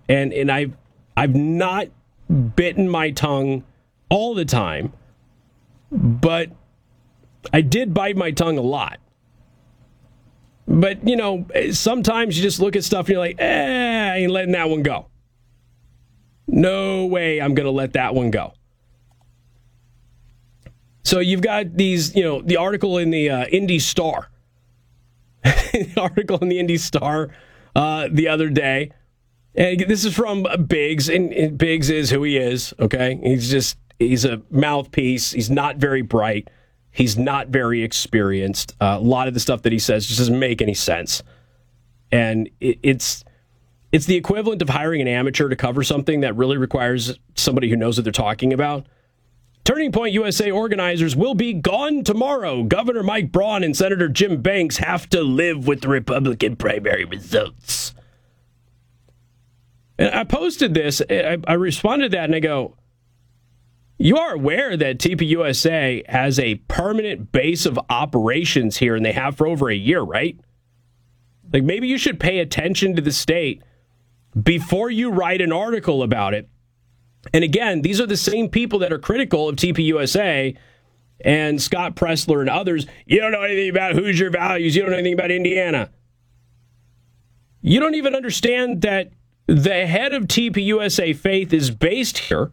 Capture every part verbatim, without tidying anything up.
And and I've, I've not bitten my tongue all the time, but I did bite my tongue a lot. But, you know, sometimes you just look at stuff and you're like, eh, I ain't letting that one go. No way I'm going to let that one go. So you've got these, you know, the article in the uh, Indy Star. the article in the Indy Star uh, the other day. And this is from Biggs, and, and Biggs is who he is, okay? He's just, he's a mouthpiece. He's not very bright. He's not very experienced. Uh, a lot of the stuff that he says just doesn't make any sense. And it, it's it's the equivalent of hiring an amateur to cover something that really requires somebody who knows what they're talking about. Turning Point U S A organizers will be gone tomorrow. Governor Mike Braun and Senator Jim Banks have to live with the Republican primary results. And I posted this. I, I responded to that, and I go, you are aware that T P U S A has a permanent base of operations here, and they have for over a year, right? Like, maybe you should pay attention to the state before you write an article about it. And again, these are the same people that are critical of T P U S A and Scott Pressler and others. You don't know anything about Hoosier values. You don't know anything about Indiana. You don't even understand that the head of T P U S A Faith is based here.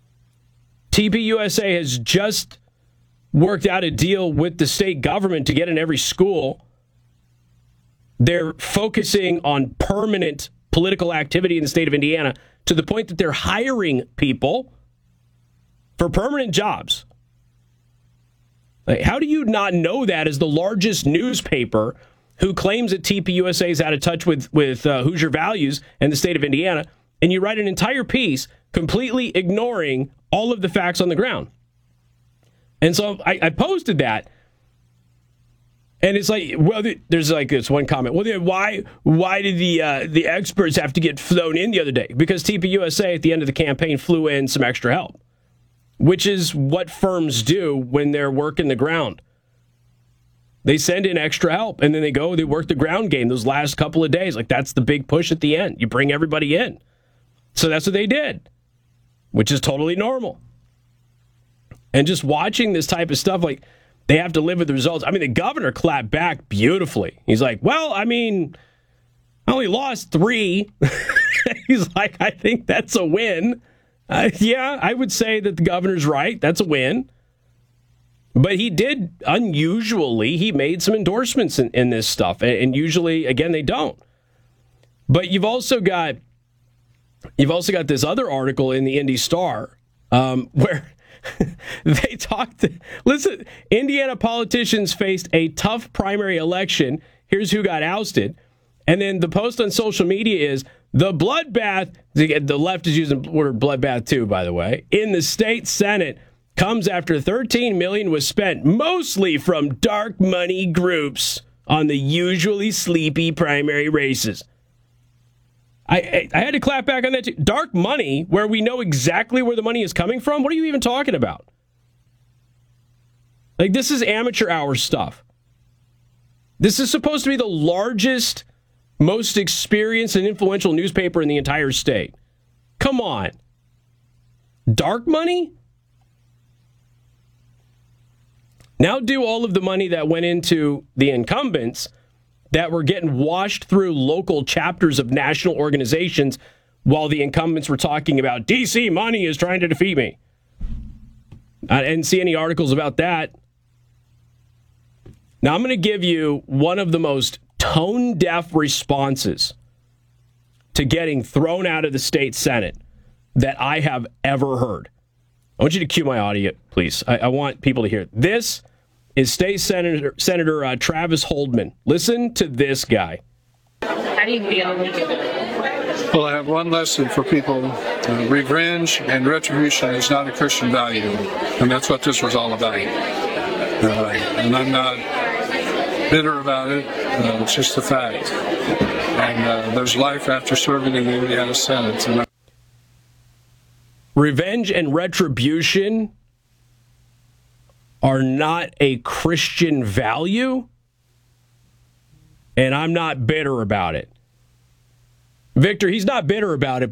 T P U S A has just worked out a deal with the state government to get in every school. They're focusing on permanent political activity in the state of Indiana to the point that they're hiring people for permanent jobs. Like, how do you not know that as the largest newspaper who claims that T P U S A is out of touch with, with uh, Hoosier values and the state of Indiana, and you write an entire piece completely ignoring all of the facts on the ground? And so I, I posted that, and it's like, well, there's like this one comment. Well, then why why did the uh, the experts have to get flown in the other day? Because T P U S A at the end of the campaign flew in some extra help, which is what firms do when they're working the ground. They send in extra help, and then they go, they work the ground game those last couple of days. Like, that's the big push at the end. You bring everybody in. So that's what they did, which is totally normal. And just watching this type of stuff, like, they have to live with the results. I mean, the governor clapped back beautifully. He's like, well, I mean, I only lost three. He's like, I think that's a win. Uh, yeah, I would say that the governor's right. That's a win. But he did, unusually, he made some endorsements in, in this stuff. And, and usually, again, they don't. But you've also got, you've also got this other article in the Indy Star um, where they talked. Listen, Indiana politicians faced a tough primary election. Here's who got ousted. And then the post on social media is the bloodbath. The left is using the word bloodbath too, by the way. In the state Senate comes after thirteen million dollars was spent mostly from dark money groups on the usually sleepy primary races. I, I had to clap back on that too. Dark money, where we know exactly where the money is coming from? What are you even talking about? Like, this is amateur hour stuff. This is supposed to be the largest, most experienced and influential newspaper in the entire state. Come on. Dark money? Now do all of the money that went into the incumbents that were getting washed through local chapters of national organizations while the incumbents were talking about D C money is trying to defeat me. I didn't see any articles about that. Now, I'm going to give you one of the most tone-deaf responses to getting thrown out of the state Senate that I have ever heard. I want you to cue my audio, please. I, I want people to hear it. This is State Senator Senator uh, Travis Holdman. Listen to this guy. How do you feel? Well, I have one lesson for people. Uh, revenge and retribution is not a Christian value, and that's what this was all about. Uh, and I'm not bitter about it. Uh, it's just a fact. And uh, there's life after serving in the Indiana Senate. And I- Revenge and retribution are not a Christian value, and I'm not bitter about it. Victor, he's not bitter about it.